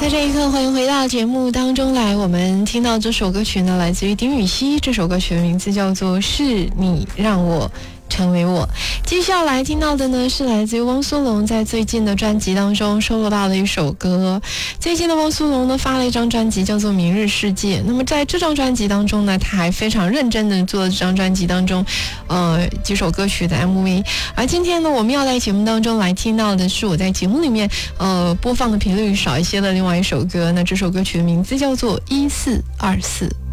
在这一刻，欢迎回到节目当中来。我们听到这首歌曲呢，来自于丁禹兮，这首歌曲的名字叫做《是你让我成为我》。接下来听到的呢，是来自于汪苏泷在最近的专辑当中收录到的一首歌。最近的汪苏泷呢，发了一张专辑叫做《明日世界》。那么在这张专辑当中呢，他还非常认真的做了这张专辑当中几首歌曲的 MV。而今天呢，我们要在节目当中来听到的是我在节目里面播放的频率少一些的另外一首歌。那这首歌曲的名字叫做《1424》。